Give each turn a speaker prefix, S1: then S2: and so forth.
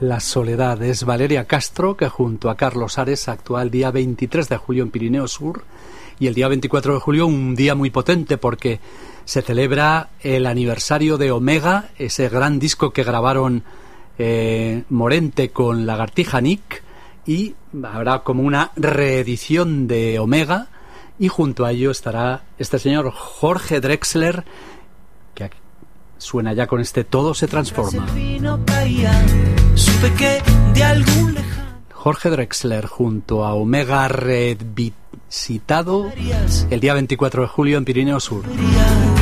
S1: La soledad es Valeria Castro, que junto a Carlos Ares actúa el día 23 de julio en Pirineo Sur, y el día 24 de julio un día muy potente porque se celebra el aniversario de Omega, ese gran disco que grabaron Morente con Lagartija Nick, y habrá como una reedición de Omega, y junto a ello estará este señor Jorge Drexler, que suena ya con este Todo se transforma. Jorge Drexler junto a Omega revisitado el día 24 de julio en Pirineo Sur.